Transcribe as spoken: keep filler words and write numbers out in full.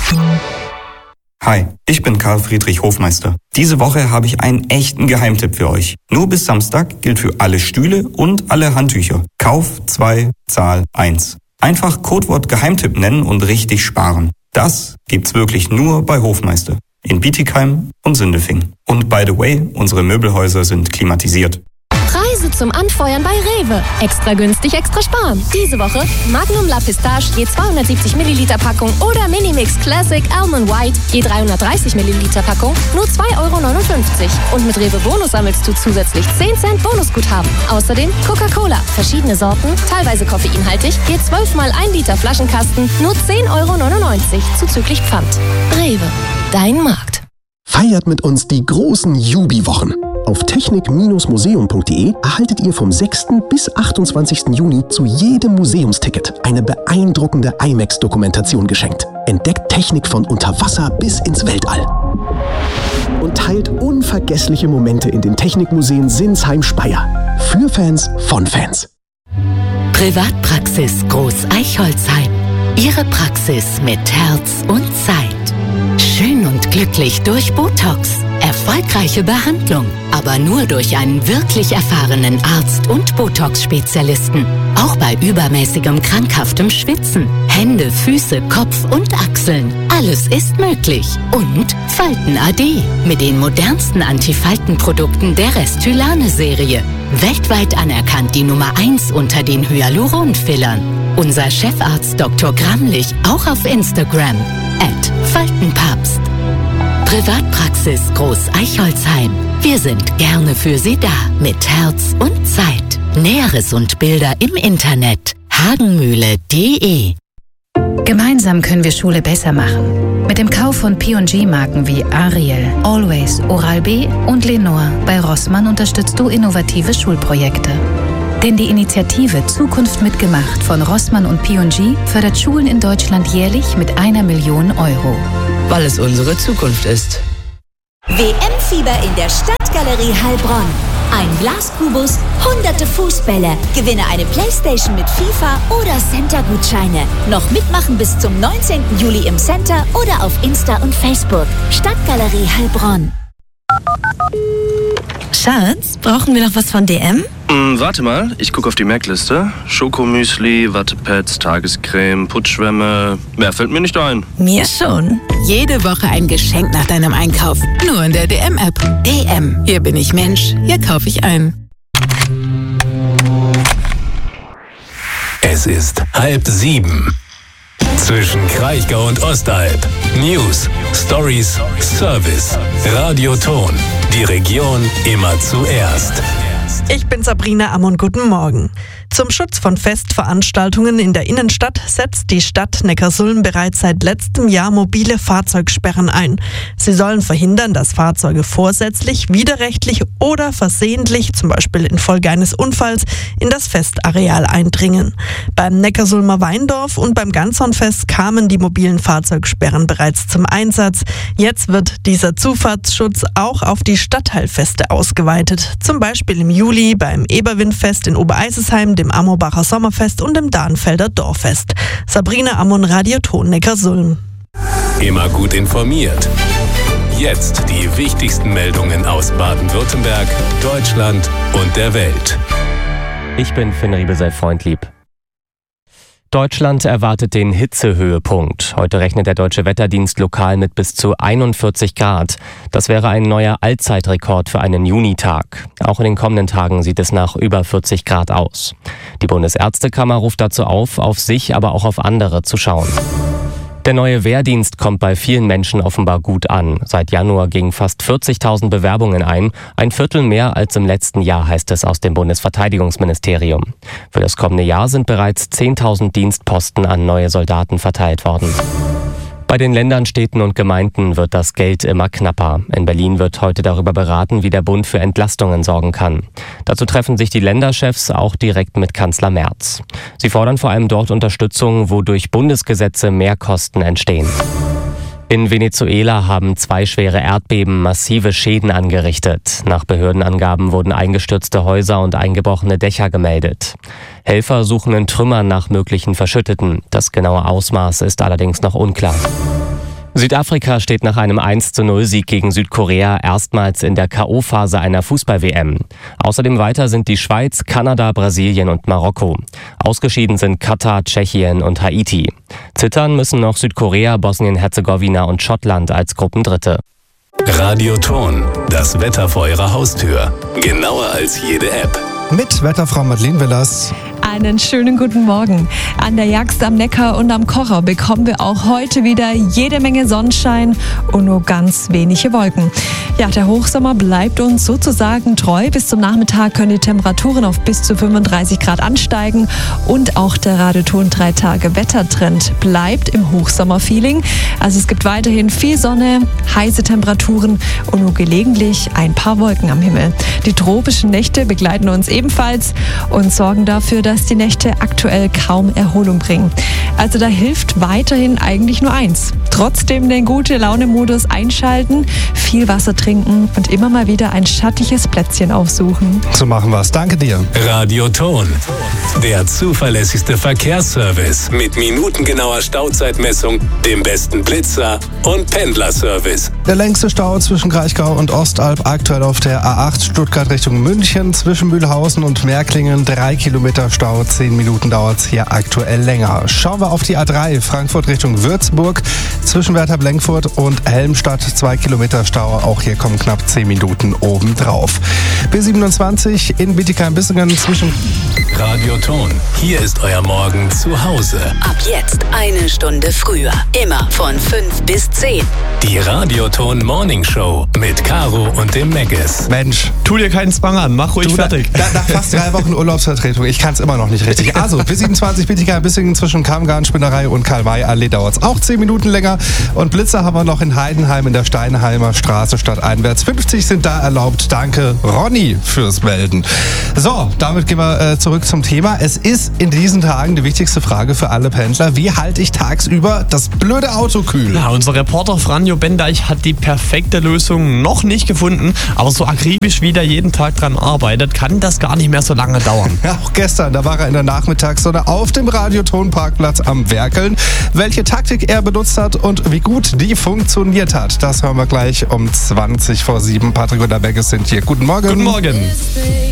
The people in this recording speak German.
Hi, ich bin Karl Friedrich Hofmeister. Diese Woche habe ich einen echten Geheimtipp für euch. Nur bis Samstag gilt für alle Stühle und alle Handtücher. Kauf zwei, Zahl eins. Einfach Codewort Geheimtipp nennen und richtig sparen. Das gibt's wirklich nur bei Hofmeister. In Bietigheim und Sindelfingen. Und by the way, unsere Möbelhäuser sind klimatisiert. Preise zum Anfeuern bei Rewe. Extra günstig, extra sparen. Diese Woche Magnum La Pistache je zweihundertsiebzig Milliliter Packung oder Minimix Classic Almond White je dreihundertdreißig Milliliter Packung nur zwei Euro neunundfünfzig. Und mit Rewe Bonus sammelst du zusätzlich zehn Cent Bonusguthaben. Außerdem Coca-Cola, verschiedene Sorten, teilweise koffeinhaltig, je zwölf mal ein Liter Flaschenkasten, nur zehn Euro neunundneunzig zuzüglich Pfand. Rewe, dein Markt. Feiert mit uns die großen Jubi-Wochen. Auf technik museum punkt de erhaltet ihr vom sechsten bis achtundzwanzigsten Juni zu jedem Museumsticket eine beeindruckende IMAX-Dokumentation geschenkt. Entdeckt Technik von unter Wasser bis ins Weltall. Und teilt unvergessliche Momente in den Technikmuseen Sinsheim-Speyer. Für Fans von Fans. Privatpraxis Groß-Eichholzheim. Ihre Praxis mit Herz und Zeit. Schön und glücklich durch Botox. Erfolgreiche Behandlung, aber nur durch einen wirklich erfahrenen Arzt und Botox-Spezialisten. Auch bei übermäßigem krankhaftem Schwitzen. Hände, Füße, Kopf und Achseln. Alles ist möglich. Und Falten A D mit den modernsten Antifaltenprodukten der Restylane-Serie. Weltweit anerkannt die Nummer eins unter den Hyaluron-Fillern. Unser Chefarzt Doktor Gramlich auch auf Instagram. at Faltenpapst. Privatpraxis Groß-Eichholzheim. Wir sind gerne für Sie da. Mit Herz und Zeit. Näheres und Bilder im Internet. hagenmühle punkt de. Gemeinsam können wir Schule besser machen. Mit dem Kauf von P und G-Marken wie Ariel, Always, Oral-B und Lenore bei Rossmann unterstützt du innovative Schulprojekte. Denn die Initiative Zukunft mitgemacht von Rossmann und P und G fördert Schulen in Deutschland jährlich mit einer Million Euro. Weil es unsere Zukunft ist. W M-Fieber in der Stadtgalerie Heilbronn. Ein Glaskubus, hunderte Fußbälle. Gewinne eine Playstation mit FIFA oder Center-Gutscheine. Noch mitmachen bis zum neunzehnten Juli im Center oder auf Insta und Facebook. Stadtgalerie Heilbronn. Schatz, brauchen wir noch was von D M? Mm, warte mal, ich gucke auf die Merkliste. Schokomüsli, Wattepads, Tagescreme, Putzschwämme. Mehr fällt mir nicht ein. Mir schon. Jede Woche ein Geschenk nach deinem Einkauf. Nur in der D M-App. D M. Hier bin ich Mensch. Hier kaufe ich ein. Es ist halb sieben. Zwischen Kraichgau und Ostalb. News, Stories, Service, Radioton. Die Region immer zuerst. Ich bin Sabrina Ammon, guten Morgen. Zum Schutz von Festveranstaltungen in der Innenstadt setzt die Stadt Neckarsulm bereits seit letztem Jahr mobile Fahrzeugsperren ein. Sie sollen verhindern, dass Fahrzeuge vorsätzlich, widerrechtlich oder versehentlich, zum Beispiel infolge eines Unfalls, in das Festareal eindringen. Beim Neckarsulmer Weindorf und beim Ganzhornfest kamen die mobilen Fahrzeugsperren bereits zum Einsatz. Jetzt wird dieser Zufahrtsschutz auch auf die Stadtteilfeste ausgeweitet. Zum Beispiel im Juli beim Eberwindfest in Obereisesheim, dem Ammerbacher Sommerfest und dem Dahnfelder Dorffest. Sabrina Ammon, Radioton Neckarsulm. Immer gut informiert. Jetzt die wichtigsten Meldungen aus Baden-Württemberg, Deutschland und der Welt. Ich bin Finn Riebesell-Freundlieb. Deutschland erwartet den Hitzehöhepunkt. Heute rechnet der Deutsche Wetterdienst lokal mit bis zu einundvierzig Grad. Das wäre ein neuer Allzeitrekord für einen Junitag. Auch in den kommenden Tagen sieht es nach über vierzig Grad aus. Die Bundesärztekammer ruft dazu auf, auf sich, aber auch auf andere zu schauen. Der neue Wehrdienst kommt bei vielen Menschen offenbar gut an. Seit Januar gingen fast vierzigtausend Bewerbungen ein, ein Viertel mehr als im letzten Jahr, heißt es aus dem Bundesverteidigungsministerium. Für das kommende Jahr sind bereits zehntausend Dienstposten an neue Soldaten verteilt worden. Bei den Ländern, Städten und Gemeinden wird das Geld immer knapper. In Berlin wird heute darüber beraten, wie der Bund für Entlastungen sorgen kann. Dazu treffen sich die Länderchefs auch direkt mit Kanzler Merz. Sie fordern vor allem dort Unterstützung, wo durch Bundesgesetze Mehrkosten entstehen. In Venezuela haben zwei schwere Erdbeben massive Schäden angerichtet. Nach Behördenangaben wurden eingestürzte Häuser und eingebrochene Dächer gemeldet. Helfer suchen in Trümmern nach möglichen Verschütteten. Das genaue Ausmaß ist allerdings noch unklar. Südafrika steht nach einem eins zu null Sieg gegen Südkorea erstmals in der K O-Phase einer Fußball-W M. Außerdem weiter sind die Schweiz, Kanada, Brasilien und Marokko. Ausgeschieden sind Katar, Tschechien und Haiti. Zittern müssen noch Südkorea, Bosnien-Herzegowina und Schottland als Gruppendritte. Radioton, das Wetter vor Ihrer Haustür. Genauer als jede App. Mit Wetterfrau Madeleine Willers. Einen schönen guten Morgen. An der Jagst am Neckar und am Kocher bekommen wir auch heute wieder jede Menge Sonnenschein und nur ganz wenige Wolken. Ja, der Hochsommer bleibt uns sozusagen treu. Bis zum Nachmittag können die Temperaturen auf bis zu fünfunddreißig Grad ansteigen und auch der Radioton drei Tage Wettertrend bleibt im Hochsommerfeeling. Also es gibt weiterhin viel Sonne, heiße Temperaturen und nur gelegentlich ein paar Wolken am Himmel. Die tropischen Nächte begleiten uns ebenfalls und sorgen dafür, dass die Nächte aktuell kaum Erholung bringen. Also da hilft weiterhin eigentlich nur eins. Trotzdem den Gute-Laune-Modus einschalten, viel Wasser trinken und immer mal wieder ein schattiges Plätzchen aufsuchen. So machen wir's. Danke dir. Radioton, der zuverlässigste Verkehrsservice mit minutengenauer Stauzeitmessung, dem besten Blitzer und Pendlerservice. Der längste Stau zwischen Kraichgau und Ostalb aktuell auf der A acht Stuttgart Richtung München, zwischen Mühlhausen und Märklingen drei Kilometer Stau, zehn Minuten dauert es hier aktuell länger. Schauen wir auf die A drei Frankfurt Richtung Würzburg, zwischen Wertheim-Lenkfurt und Helmstadt zwei Kilometer Stau, auch hier kommen knapp zehn Minuten obendrauf. B siebenundzwanzig in Bietigheim-Bissingen zwischen Radioton, hier ist euer Morgen zu Hause. Ab jetzt eine Stunde früher, immer von fünf bis zehn. Die Radioton Morning Show mit Caro und dem Meggis. Mensch, tu dir keinen Zwang an, mach ruhig du, fertig. Da, nach fast drei Wochen Urlaubsvertretung, ich kann es immer noch nicht richtig. Also, B siebenundzwanzig Bietigheim-Bissingen zwischen Kamgarn, Spinnerei und Karl-May-Allee dauert es auch zehn Minuten länger. Und Blitzer haben wir noch in Heidenheim in der Steinheimer Straße stadteinwärts. fünfzig sind da erlaubt. Danke, Ronny, fürs Melden. So, damit gehen wir äh, zurück zum Thema. Es ist in diesen Tagen die wichtigste Frage für alle Pendler. Wie halte ich tagsüber das blöde Auto kühl? Ja, unser Reporter Franjo Bendeich hat die perfekte Lösung noch nicht gefunden. Aber so akribisch wie der jeden Tag dran arbeitet, kann das gar nicht mehr so lange dauern. Ja, auch gestern, da war er in der Nachmittagssonne auf dem Radioton-Parkplatz am Werkeln. Welche Taktik er benutzt hat und wie gut die funktioniert hat, das hören wir gleich um zwanzig vor sieben. Patrick und der Meggis sind hier. Guten Morgen. Guten Morgen.